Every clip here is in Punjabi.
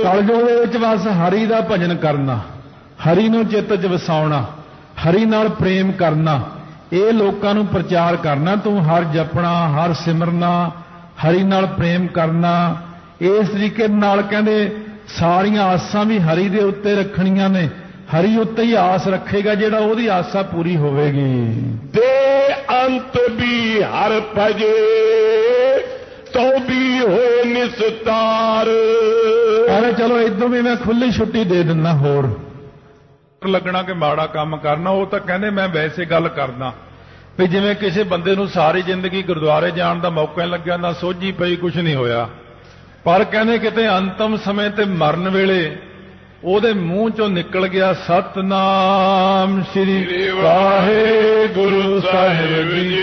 ਕਲਯੁਗ ਦੇ ਵਿੱਚ ਬਸ ਹਰੀ ਦਾ ਭਜਨ ਕਰਨਾ, ਹਰੀ ਨੂੰ ਚਿੱਤ 'ਚ ਵਸਾਉਣਾ, ਹਰੀ ਨਾਲ ਪ੍ਰੇਮ ਕਰਨਾ, ਇਹ ਲੋਕਾਂ ਨੂੰ ਪ੍ਰਚਾਰ ਕਰਨਾ। ਤੂੰ ਹਰ ਜਪਣਾ, ਹਰ ਸਿਮਰਨਾ, ਹਰੀ ਨਾਲ ਪ੍ਰੇਮ ਕਰਨਾ। ਇਸ ਤਰੀਕੇ ਨਾਲ ਕਹਿੰਦੇ ਸਾਰੀਆਂ ਆਸਾਂ ਵੀ ਹਰੀ ਦੇ ਉੱਤੇ ਰੱਖਣੀਆਂ ਨੇ। ਹਰੀ ਉੱਤੇ ਹੀ ਆਸ ਰੱਖੇਗਾ ਜਿਹੜਾ, ਉਹਦੀ ਆਸਾ ਪੂਰੀ ਹੋਵੇਗੀ। ਦੇ ਅੰਤ ਵੀ ਹਰ ਭਜੇ ਤੋ ਵੀ ਹੋਏ ਨਿਸਤਾਰ। ਅਰੇ ਚਲੋ ਇਦੋਂ ਵੀ ਮੈਂ ਖੁੱਲੀ ਛੁੱਟੀ ਦੇ ਦਿੰਦਾ। ਹੋਰ ਲੱਗਣਾ ਕਿ ਮਾੜਾ ਕੰਮ ਕਰਨਾ, ਉਹ ਤਾਂ ਕਹਿੰਦੇ ਮੈਂ ਵੈਸੇ ਗੱਲ ਕਰਦਾ ਵੀ ਜਿਵੇਂ ਕਿਸੇ ਬੰਦੇ ਨੂੰ ਸਾਰੀ ਜ਼ਿੰਦਗੀ ਗੁਰਦੁਆਰੇ ਜਾਣ ਦਾ ਮੌਕਾ ਨਹੀਂ ਲੱਗਿਆ, ਨਾ ਸੋਝੀ ਪਈ, ਕੁਝ ਨਹੀਂ ਹੋਇਆ, ਪਰ ਕਹਿੰਦੇ ਕਿਤੇ ਅੰਤਮ ਸਮੇਂ ਤੇ ਮਰਨ ਵੇਲੇ ਉਹਦੇ ਮੂੰਹ ਚੋਂ ਨਿਕਲ ਗਿਆ ਸਤਨਾਮ ਸ੍ਰੀ ਵਾਹਿਗੁਰੂ ਸਾਹਿਬ ਜੀ,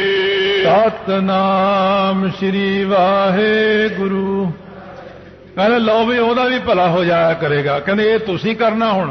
ਸਤਨਾਮ ਸ੍ਰੀ ਵਾਹਿਗੁਰੂ। ਕਹਿੰਦੇ ਲਓ ਵੀ ਉਹਦਾ ਵੀ ਭਲਾ ਹੋ ਜਾਇਆ ਕਰੇਗਾ। ਕਹਿੰਦੇ ਇਹ ਤੁਸੀਂ ਕਰਨਾ। ਹੁਣ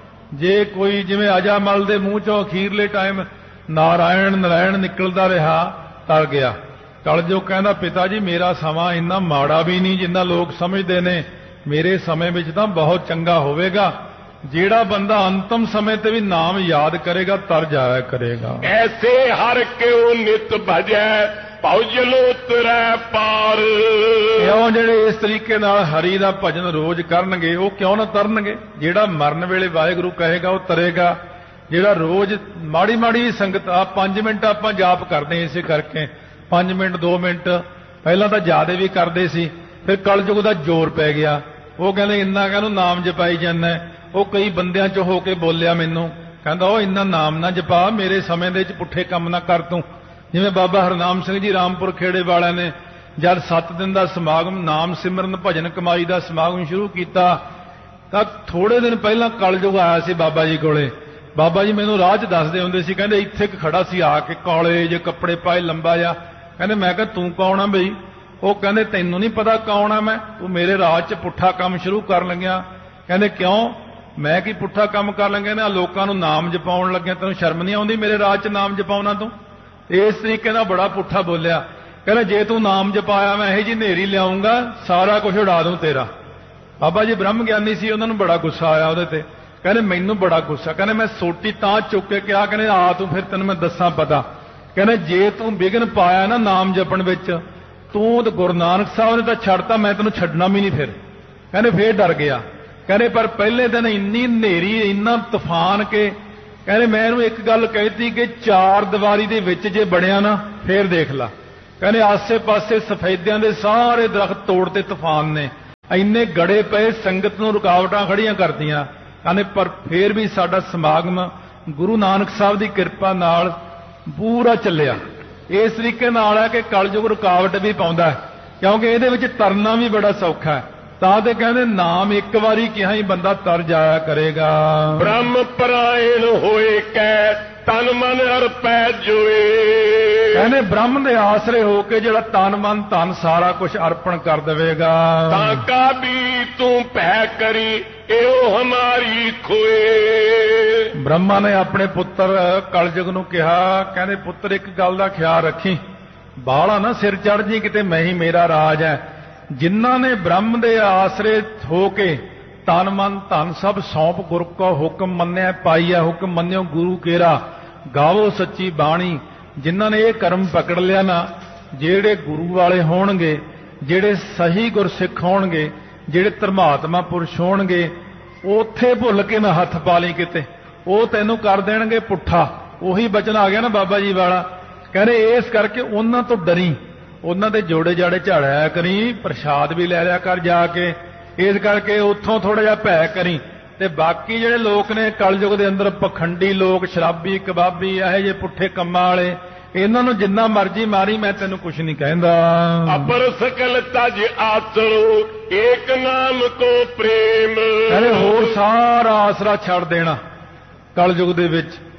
ਜੇ ਕੋਈ ਜਿਵੇਂ ਅਜਾਮਲ ਦੇ ਮੂੰਹ ਚੋਂ ਅਖੀਰਲੇ ਟਾਈਮ ਨਾਰਾਇਣ ਨਾਰਾਇਣ ਨਿਕਲਦਾ ਰਿਹਾ, ਟਲ ਗਿਆ। ਕਲਯੁਗ ਕਹਿੰਦਾ ਪਿਤਾ ਜੀ ਮੇਰਾ ਸਮਾਂ ਇੰਨਾ ਮਾੜਾ ਵੀ ਨਹੀਂ ਜਿੰਨਾ ਲੋਕ ਸਮਝਦੇ ਨੇ, ਮੇਰੇ ਸਮੇਂ ਵਿੱਚ ਤਾਂ ਬਹੁਤ ਚੰਗਾ ਹੋਵੇਗਾ। ਜਿਹੜਾ ਬੰਦਾ ਅੰਤਮ ਸਮੇਂ ਤੇ ਵੀ ਨਾਮ ਯਾਦ ਕਰੇਗਾ ਤਰ ਜਾਇਆ ਕਰੇਗਾ। ਐਸੇ ਹਰ ਕਿਉ ਨਿਤ ਭਜੈ ਭਉਜਲ ਉਤਰੈ ਪਾਰ। ਕਿਉਂ ਜਿਹੜੇ ਇਸ ਤਰੀਕੇ ਨਾਲ ਹਰੀ ਦਾ ਭਜਨ ਰੋਜ਼ ਕਰਨਗੇ ਉਹ ਕਿਉਂ ਨਾ ਤਰਨਗੇ। ਜਿਹੜਾ ਮਰਨ ਵੇਲੇ ਵਾਹਿਗੁਰੂ ਕਹੇਗਾ ਉਹ ਤਰੇਗਾ। ਜਿਹੜਾ ਰੋਜ਼ ਮਾੜੀ ਮਾੜੀ ਸੰਗਤ ਆ 5 ਮਿੰਟ ਆਪਾਂ ਜਾਪ ਕਰਦੇ ਇਸੇ ਕਰਕੇ, 5 ਮਿੰਟ 2 ਮਿੰਟ ਪਹਿਲਾਂ ਤਾਂ ਜ਼ਿਆਦਾ ਵੀ ਕਰਦੇ ਸੀ, ਫਿਰ ਕਲਯੁਗ ਦਾ ਜ਼ੋਰ ਪੈ ਗਿਆ। ਉਹ ਕਹਿੰਦੇ ਇੰਨਾ ਕਹਿੰਦਾ ਨਾਮ ਜਪਾਈ ਜਾਂਦਾ। ਉਹ ਕਈ ਬੰਦਿਆਂ 'ਚ ਹੋ ਕੇ ਬੋਲਿਆ ਮੈਨੂੰ, ਕਹਿੰਦਾ ਉਹ ਇੰਨਾ ਨਾਮ ਨਾ ਜਪਾ, ਮੇਰੇ ਸਮੇਂ ਦੇ ਵਿੱਚ ਪੁੱਠੇ ਕੰਮ ਨਾ ਕਰ ਤੂੰ। ਜਿਵੇਂ ਬਾਬਾ ਹਰਨਾਮ ਸਿੰਘ ਜੀ ਰਾਮਪੁਰ ਖੇੜੇ ਵਾਲਿਆਂ ਨੇ ਜਦ 7 ਦਿਨ ਦਾ ਸਮਾਗਮ ਨਾਮ ਸਿਮਰਨ ਭਜਨ ਕਮਾਈ ਦਾ ਸਮਾਗਮ ਸ਼ੁਰੂ ਕੀਤਾ ਤਾਂ ਥੋੜੇ ਦਿਨ ਪਹਿਲਾਂ ਕਲਯੁਗ ਆਇਆ ਸੀ ਬਾਬਾ ਜੀ ਕੋਲੇ। ਬਾਬਾ ਜੀ ਮੈਨੂੰ ਰਾਹ 'ਚ ਦੱਸਦੇ ਹੁੰਦੇ ਸੀ, ਕਹਿੰਦੇ ਇੱਥੇ ਖੜਾ ਸੀ ਆ ਕੇ, ਕਾਲੇ ਜੇ ਕੱਪੜੇ ਪਾਏ, ਲੰਬਾ ਜਿਹਾ। ਕਹਿੰਦੇ ਮੈਂ ਕਿਹਾ ਤੂੰ ਕੌਣ ਆ ਬਈ? ਉਹ ਕਹਿੰਦੇ ਤੈਨੂੰ ਨਹੀਂ ਪਤਾ ਕੌਣ ਆ ਮੈਂ? ਤੂੰ ਮੇਰੇ ਰਾਹ 'ਚ ਪੁੱਠਾ ਕੰਮ ਸ਼ੁਰੂ ਕਰਨ ਲੱਗਿਆ। ਕਹਿੰਦੇ ਕਿਉਂ? ਮੈਂ ਕੀ ਪੁੱਠਾ ਕੰਮ ਕਰਨ ਲੱਗਿਆ? ਨੇ ਲੋਕਾਂ ਨੂੰ ਨਾਮ ਜਪਾਉਣ ਲੱਗਿਆ, ਤੈਨੂੰ ਸ਼ਰਮ ਨਹੀਂ ਆਉਂਦੀ ਮੇਰੇ ਰਾਹ 'ਚ ਨਾਮ ਜਪਾਉਣਾ ਤੂੰ? ਇਸ ਤਰੀਕੇ ਨਾਲ ਬੜਾ ਪੁੱਠਾ ਬੋਲਿਆ। ਕਹਿੰਦਾ ਜੇ ਤੂੰ ਨਾਮ ਜਪਾਇਆ ਮੈਂ ਇਹੋ ਜਿਹੀ ਹਨੇਰੀ ਲਿਆਉਂਗਾ ਸਾਰਾ ਕੁਝ ਉਡਾ ਦੂੰ ਤੇਰਾ। ਬਾਬਾ ਜੀ ਬ੍ਰਹਮ ਗਿਆਨੀ ਸੀ, ਉਹਨਾਂ ਨੂੰ ਬੜਾ ਗੁੱਸਾ ਆਇਆ ਉਹਦੇ ਤੇ। ਕਹਿੰਦੇ ਮੈਨੂੰ ਬੜਾ ਗੁੱਸਾ। ਕਹਿੰਦੇ ਮੈਂ ਸੋਟੀ ਤਾਂ ਚੁੱਕ ਕੇ ਕਿਹਾ, ਕਹਿੰਦੇ ਆ ਤੂੰ ਫਿਰ ਤੈਨੂੰ ਮੈਂ ਦੱਸਾਂ ਪਤਾ। ਕਹਿੰਦੇ ਜੇ ਤੂੰ ਵਿਘਨ ਪਾਇਆ ਨਾ ਨਾਮ ਜਪਣ ਵਿੱਚ, ਤੂੰ ਤੇ ਗੁਰੂ ਨਾਨਕ ਸਾਹਿਬ ਨੇ ਤਾਂ ਛੱਡਤਾ, ਮੈਂ ਤੈਨੂੰ ਛੱਡਣਾ ਵੀ ਨਹੀਂ ਫਿਰ। ਕਹਿੰਦੇ ਫੇਰ ਡਰ ਗਿਆ। ਕਹਿੰਦੇ ਪਰ ਪਹਿਲੇ ਦਿਨ ਇੰਨੀ ਹਨੇਰੀ, ਇੰਨਾ ਤੂਫਾਨ ਕੇ ਕਹਿੰਦੇ ਮੈਂ ਇਹਨੂੰ ਇੱਕ ਗੱਲ ਕਹਿਤੀ ਕਿ 4 ਦੀਵਾਰੀ ਦੇ ਵਿੱਚ ਜੇ ਬੜਿਆ ਨਾ ਫੇਰ ਦੇਖ ਲਾ। ਕਹਿੰਦੇ ਆਸੇ ਪਾਸੇ ਸਫੈਦਿਆਂ ਦੇ ਸਾਰੇ ਦਰਖਤ ਤੋੜਤੇ ਤੂਫਾਨ ਨੇ, ਇੰਨੇ ਗੜੇ ਪਏ, ਸੰਗਤ ਨੂੰ ਰੁਕਾਵਟਾਂ ਖੜੀਆਂ ਕਰਦੀਆਂ। ਕਹਿੰਦੇ ਪਰ ਫੇਰ ਵੀ ਸਾਡਾ ਸਮਾਗਮ ਗੁਰੂ ਨਾਨਕ ਸਾਹਿਬ ਦੀ ਕਿਰਪਾ ਨਾਲ ਪੂਰਾ ਚੱਲਿਆ। ਇਸ ਤਰੀਕੇ ਨਾਲ ਹੈ ਕਿ ਕਲਯੁਗ ਰੁਕਾਵਟ ਵੀ ਪਾਉਂਦਾ ਹੈ, ਕਿਉਂਕਿ ਇਹਦੇ ਵਿੱਚ ਤਰਨਾ ਵੀ ਬੜਾ ਸੌਖਾ ਹੈ। ਤਾਂ ਤੇ ਕਹਿੰਦੇ ਨਾਮ ਇੱਕ ਵਾਰੀ ਕਿਹਾ ਹੀ ਬੰਦਾ ਤਰ ਜਾਇਆ ਕਰੇਗਾ। ਬ੍ਰਹਮ ਪਰਾਇਣ ਹੋਏ ਕੈ ਤਨ ਮਨ ਅਰਪੈ ਜੋਏ। ਕਹਿੰਦੇ ਬ੍ਰਹਮ ਦੇ ਆਸਰੇ ਹੋ ਕੇ ਜਿਹੜਾ ਤਨ ਮਨ ਧਨ ਸਾਰਾ ਕੁਝ ਅਰਪਣ ਕਰ ਦੇਵੇਗਾ। ਤਾਂ ਕਾ ਵੀ ਤੂੰ ਭੈ ਕਰੀ ਇਹੋ ਹਮਾਰੀ ਖੋਏ। ਬ੍ਰਹਮਾ ਨੇ ਆਪਣੇ ਪੁੱਤਰ ਕਲਯੁਗ ਨੂੰ ਕਿਹਾ, ਕਹਿੰਦੇ ਪੁੱਤਰ ਇੱਕ ਗੱਲ ਦਾ ਖਿਆਲ ਰੱਖੀ, ਬਾਹਲਾ ਨਾ ਸਿਰ ਚੜ ਜੀ ਕਿਤੇ ਮੈਂ ਹੀ ਮੇਰਾ ਰਾਜ ਹੈ। ਜਿਨ੍ਹਾਂ ਨੇ ਬ੍ਰਹਮ ਦੇ ਆਸਰੇ ਹੋ ਕੇ ਤਨ ਮਨ ਧਨ ਸਭ ਸੌਂਪ ਗੁਰ ਕੋ ਹੁਕਮ ਮੰਨਿਆ ਪਾਈਆ, ਹੁਕਮ ਮੰਨਿਓ ਗੁਰੂ ਕੇਰਾ, ਗਾਵੋ ਸੱਚੀ ਬਾਣੀ। ਜਿਨ੍ਹਾਂ ਨੇ ਇਹ ਕਰਮ ਪਕੜ ਲਿਆ ਨਾ, ਜਿਹੜੇ ਗੁਰੂ ਵਾਲੇ ਹੋਣਗੇ, ਜਿਹੜੇ ਸਹੀ ਗੁਰਸਿੱਖ ਹੋਣਗੇ, ਜਿਹੜੇ ਧਰਮਾਤਮਾ ਪੁਰਸ਼ ਹੋਣਗੇ, ਉੱਥੇ ਭੁੱਲ ਕੇ ਨਾ ਹੱਥ ਪਾ ਲਈ ਕਿਤੇ, ਉਹ ਤੈਨੂੰ ਕਰ ਦੇਣਗੇ ਪੁੱਠਾ। ਉਹੀ ਬਚਨ ਆ ਗਿਆ ਨਾ ਬਾਬਾ ਜੀ ਵਾਲਾ। ਕਹਿੰਦੇ ਇਸ ਕਰਕੇ ਉਹਨਾਂ ਤੋਂ ਡਰੀ, ਉਹਨਾਂ ਦੇ ਜੋੜੇ ਜਾੜੇ ਝਾੜਿਆ ਕਰੀ, ਪ੍ਰਸ਼ਾਦ ਵੀ ਲੈ ਲਿਆ ਕਰ ਜਾ ਕੇ। ਇਸ ਕਰਕੇ ਉੱਥੋਂ ਥੋੜਾ ਜਿਹਾ ਭੈ ਕਰੀ। ਤੇ ਬਾਕੀ ਜਿਹੜੇ ਲੋਕ ਨੇ ਕਲਯੁਗ ਦੇ ਅੰਦਰ ਪਖੰਡੀ ਲੋਕ, ਸ਼ਰਾਬੀ, ਕਬਾਬੀ, ਇਹੋ ਜਿਹੇ ਪੁੱਠੇ ਕੰਮਾਂ ਵਾਲੇ, ਇਹਨਾਂ ਨੂੰ ਜਿੰਨਾ ਮਰਜ਼ੀ ਮਾਰੀ, ਮੈਂ ਤੈਨੂੰ ਕੁਝ ਨਹੀਂ ਕਹਿੰਦਾ। ਅਪਰ ਸਕਲ ਤਜ ਆਸਰੋ ਏਕ ਨਾਮ ਕੋ ਪ੍ਰੇਮ। ਕਹਿੰਦੇ ਹੋਰ ਸਾਰਾ ਆਸਰਾ ਛੱਡ ਦੇਣਾ ਕਲਯੁਗ ਦੇ ਵਿੱਚ।